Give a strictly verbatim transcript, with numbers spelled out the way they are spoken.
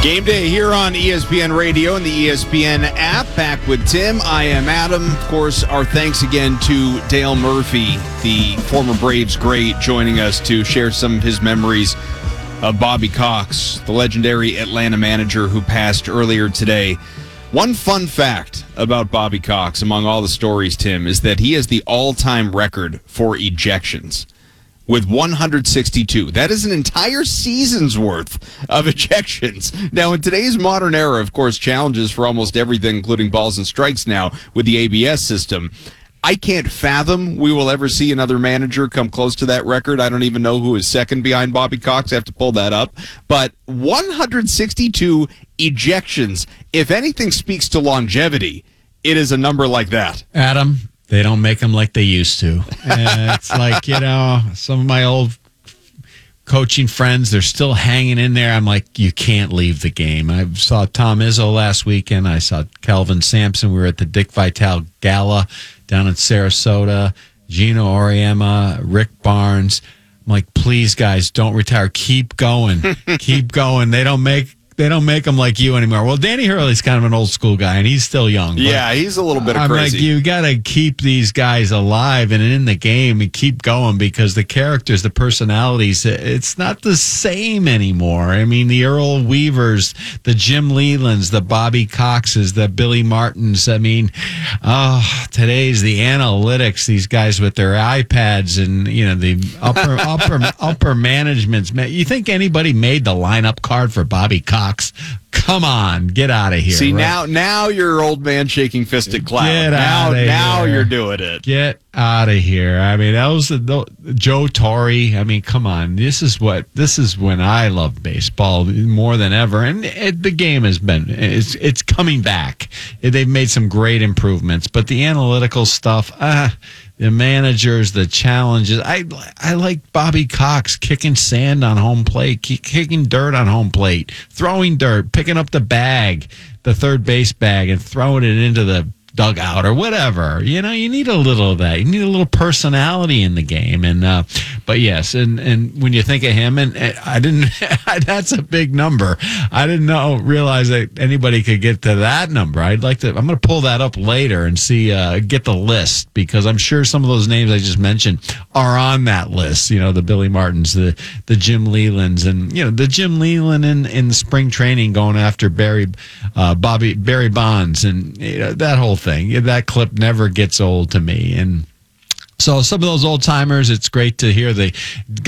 Game day here on E S P N Radio and the E S P N app. Back with Tim. I am Adam. Of course, our thanks again to Dale Murphy, the former Braves great, joining us to share some of his memories of Bobby Cox, the legendary Atlanta manager who passed earlier today. One fun fact about Bobby Cox, among all the stories, Tim, is that he has the all-time record for ejections with one hundred sixty-two. That is an entire season's worth of ejections. Now, in today's modern era, of course, challenges for almost everything, including balls and strikes now with the A B S system. I can't fathom we will ever see another manager come close to that record. I don't even know who is second behind Bobby Cox. I have to pull that up. But one hundred sixty-two ejections. If anything speaks to longevity, it is a number like that. Adam, they don't make them like they used to. And it's like, you know, some of my old coaching friends, they're still hanging in there. I'm like, you can't leave the game. I saw Tom Izzo last weekend. I saw Kelvin Sampson. We were at the Dick Vitale Gala down in Sarasota. Gino Auriemma, Rick Barnes. I'm like, please, guys, don't retire. Keep going. Keep going. They don't make... They don't make them like you anymore. Well, Danny Hurley's kind of an old school guy, and he's still young. Yeah, he's a little bit of I'm crazy. like, you got to keep these guys alive and in the game and keep going because the characters, the personalities, it's not the same anymore. I mean, the Earl Weavers, the Jim Lelands, the Bobby Coxes, the Billy Martins. I mean, oh, today's the analytics, these guys with their iPads and, you know, the upper upper upper managements. You think anybody made the lineup card for Bobby Cox? Come on, get out of here. See, right? now now you're old man shaking fisted cloud. Get now outta now here. you're doing it. Get out of here. I mean, that was the, the, Joe Torre. I mean, come on. This is what this is when I love baseball more than ever. And it, the game has been it's it's coming back. They've made some great improvements, but the analytical stuff, ah, the managers, the challenges. I I like Bobby Cox kicking sand on home plate, kicking dirt on home plate, throwing dirt, picking up the bag, the third base bag, and throwing it into the dugout or whatever. You know, you need a little of that. You need a little personality in the game. And uh, but yes, and and when you think of him, and, and I didn't. That's a big number. I didn't know realize that anybody could get to that number. I'd like to. I'm going to pull that up later and see uh, get the list because I'm sure some of those names I just mentioned are on that list. You know, the Billy Martins, the the Jim Lelands, and you know the Jim Leland in in spring training going after Barry uh, Bobby Barry Bonds, and you know, that whole thing. That clip never gets old to me. And so some of those old timers, it's great to hear the